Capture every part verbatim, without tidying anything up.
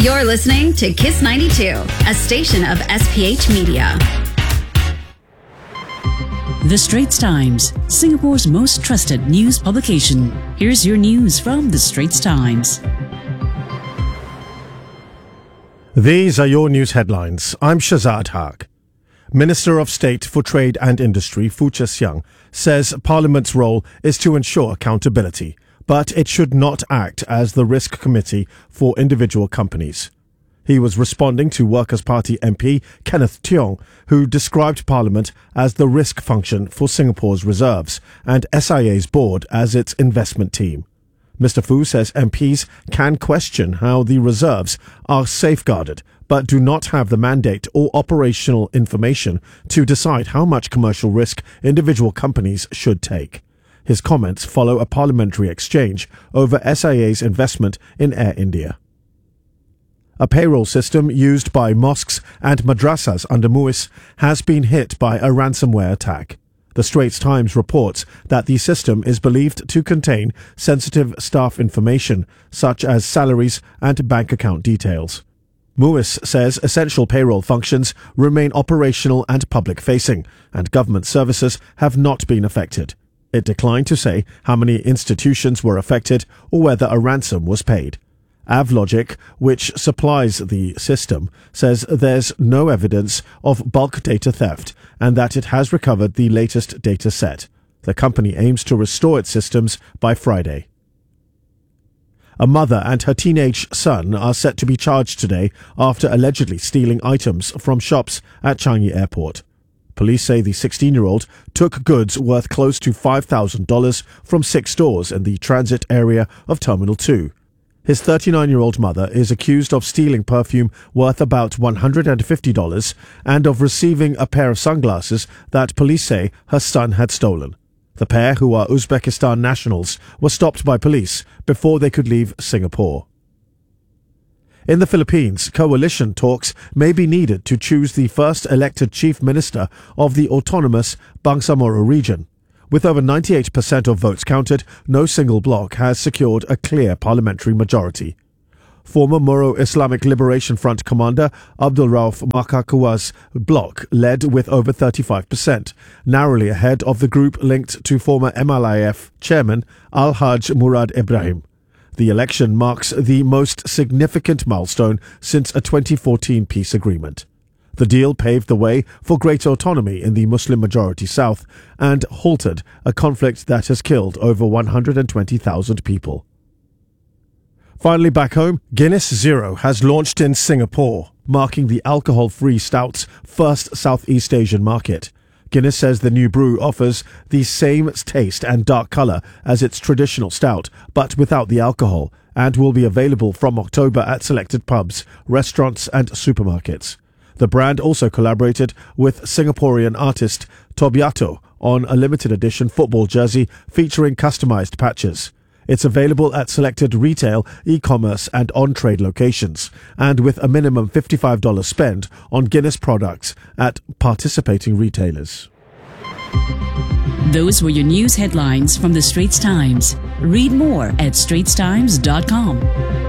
You're listening to Kiss ninety-two, a station of S P H Media. The Straits Times, Singapore's most trusted news publication. Here's your news from The Straits Times. These are your news headlines. I'm Shazad Haq. Minister of State for Trade and Industry, Foo Chee Siang, says Parliament's role is to ensure accountability, but it should not act as the risk committee for individual companies. He was responding to Workers' Party M P Kenneth Tiong, who described Parliament as the risk function for Singapore's reserves and S I A's board as its investment team. Mister Foo says M Ps can question how the reserves are safeguarded, but do not have the mandate or operational information to decide how much commercial risk individual companies should take. His comments follow a parliamentary exchange over S I A's investment in Air India. A payroll system used by mosques and madrasas under MUIS has been hit by a ransomware attack. The Straits Times reports that the system is believed to contain sensitive staff information, such as salaries and bank account details. MUIS says essential payroll functions remain operational and public-facing, and government services have not been affected. It declined to say how many institutions were affected or whether a ransom was paid. Avlogic, which supplies the system, says there's no evidence of bulk data theft and that it has recovered the latest data set. The company aims to restore its systems by Friday. A mother and her teenage son are set to be charged today after allegedly stealing items from shops at Changi Airport. Police say the sixteen-year-old took goods worth close to five thousand dollars from six stores in the transit area of Terminal two. His thirty-nine-year-old mother is accused of stealing perfume worth about one hundred fifty dollars and of receiving a pair of sunglasses that police say her son had stolen. The pair, who are Uzbekistan nationals, were stopped by police before they could leave Singapore. In the Philippines, coalition talks may be needed to choose the first elected chief minister of the autonomous Bangsamoro region. With over ninety-eight percent of votes counted, no single bloc has secured a clear parliamentary majority. Former Moro Islamic Liberation Front commander Abdul Rauf Makakua's bloc led with over thirty-five percent, narrowly ahead of the group linked to former M L I F chairman Al-Haj Murad Ibrahim. The election marks the most significant milestone since a twenty fourteen peace agreement. The deal paved the way for greater autonomy in the Muslim-majority South and halted a conflict that has killed over one hundred twenty thousand people. Finally, back home, Guinness Zero has launched in Singapore, marking the alcohol-free stout's first Southeast Asian market. Guinness says the new brew offers the same taste and dark colour as its traditional stout, but without the alcohol, and will be available from October at selected pubs, restaurants and supermarkets. The brand also collaborated with Singaporean artist Tobiato on a limited edition football jersey featuring customised patches. It's available at selected retail, e-commerce and on-trade locations, and with a minimum fifty-five dollars spend on Guinness products at participating retailers. Those were your news headlines from The Straits Times. Read more at straits times dot com.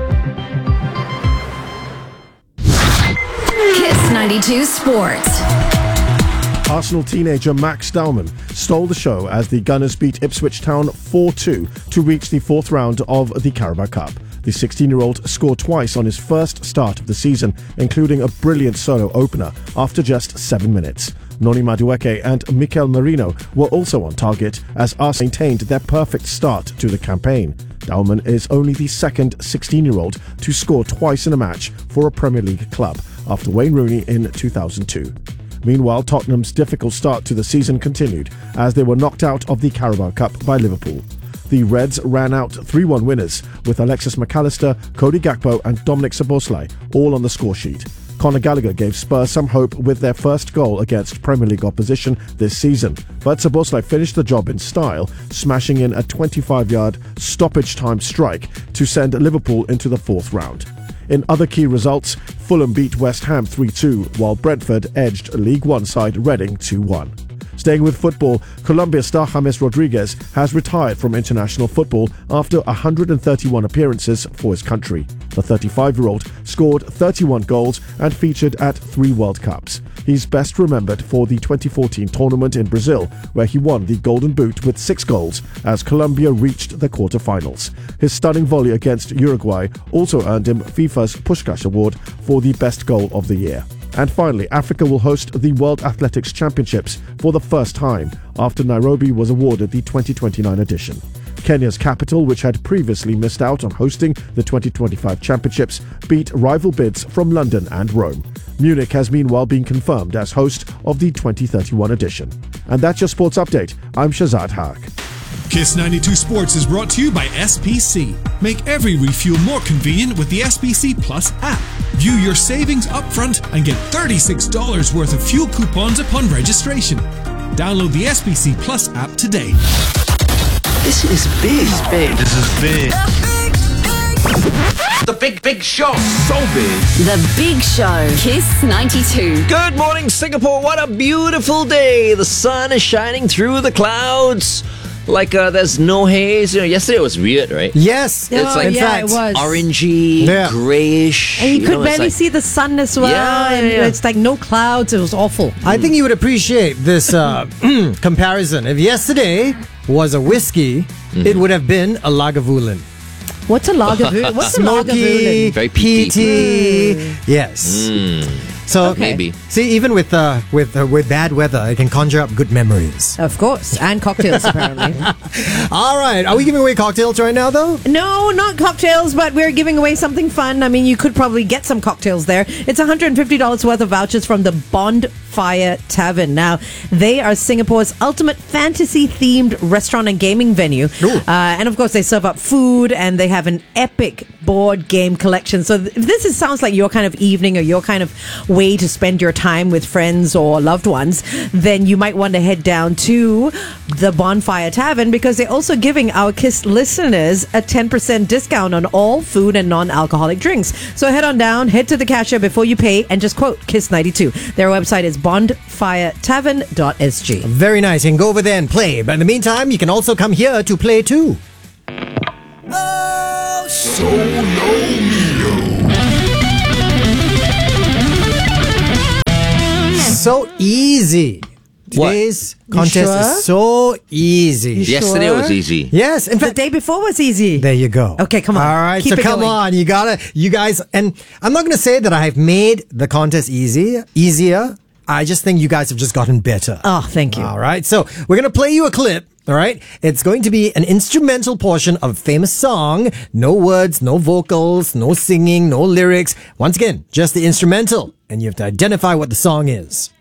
Kiss ninety-two Sports. Arsenal teenager Max Dowman stole the show as the Gunners beat Ipswich Town four two to reach the fourth round of the Carabao Cup. The sixteen-year-old scored twice on his first start of the season, including a brilliant solo opener after just seven minutes. Noni Madueke and Mikel Merino were also on target as Arsenal maintained their perfect start to the campaign. Dowman is only the second sixteen-year-old to score twice in a match for a Premier League club, after Wayne Rooney in two thousand two. Meanwhile, Tottenham's difficult start to the season continued as they were knocked out of the Carabao Cup by Liverpool. The Reds ran out three one winners with Alexis McAllister, Cody Gakpo and Dominic Szoboszlai all on the scoresheet. Conor Gallagher gave Spurs some hope with their first goal against Premier League opposition this season, but Szoboszlai finished the job in style, smashing in a twenty-five-yard stoppage-time strike to send Liverpool into the fourth round. In other key results, Fulham beat West Ham three two, while Brentford edged League One side Reading two one. Staying with football, Colombia star James Rodriguez has retired from international football after one hundred thirty-one appearances for his country. The thirty-five-year-old scored thirty-one goals and featured at three World Cups. He's best remembered for the twenty fourteen tournament in Brazil, where he won the Golden Boot with six goals as Colombia reached the quarter-finals. His stunning volley against Uruguay also earned him FIFA's Puskás Award for the best goal of the year. And finally, Africa will host the World Athletics Championships for the first time after Nairobi was awarded the twenty twenty-nine edition. Kenya's capital, which had previously missed out on hosting the twenty twenty-five championships, beat rival bids from London and Rome. Munich has meanwhile been confirmed as host of the twenty thirty-one edition. And that's your sports update. I'm Shazad Haq. Kiss ninety-two Sports is brought to you by S P C. Make every refuel more convenient with the S P C Plus app. View your savings upfront and get thirty-six dollars worth of fuel coupons upon registration. Download the S P C Plus app today. This is big. This is big. This is big. The big, big show. So big. The Big Show. Kiss ninety-two. Good morning, Singapore. What a beautiful day. The sun is shining through the clouds. Like uh, there's no haze. You know, yesterday it was weird, right? Yes. It's like in yeah, fact, it was. orangey, Yeah. grayish. And you could know, it's barely like- see the sun as well. Yeah, yeah, and yeah. it's like no clouds. It was awful. I think you would appreciate this uh, comparison. If yesterday was a whiskey, it would have been a Lagavulin. What's a Lagavulin? What's a Smoky, Lagavulin? Very peaty. peaty. Yes. Mm, So Okay. maybe. see, even with uh, with uh, with bad weather, it can conjure up good memories. Of course. And cocktails, apparently. All right, are we giving away cocktails right now, though? No, not cocktails, but we're giving away something fun. I mean, you could probably get some cocktails there. It's one hundred fifty dollars worth of vouchers from the Bonfire Tavern. Now, they are Singapore's ultimate fantasy-themed restaurant and gaming venue. Uh, and, of course, they serve up food, and they have an epic board game collection. So if this is, sounds like your kind of evening or your kind of way to spend your time with friends or loved ones, then you might want to head down to the Bonfire Tavern, because they're also giving our KISS listeners a ten percent discount on all food and non-alcoholic drinks. So head on down, head to the cashier before you pay, and just quote KISS ninety-two. Their website is bonfire tavern dot s g. Very nice. You can go over there and play. But in the meantime, you can also come here to play too. So easy. What? Today's contest sure? is so easy. Yesterday Sure. was easy. Yes, in The fact, day before was easy. there you go. Okay, come on. All right, Keep so it come going. on. You gotta, you guys, and I'm not gonna say that I have made the contest easy, easier. I just think you guys have just gotten better. Oh, thank you. All right, so we're gonna play you a clip. All right, it's going to be an instrumental portion of a famous song. No words, no vocals, no singing, no lyrics. Once again, just the instrumental, and you have to identify what the song is.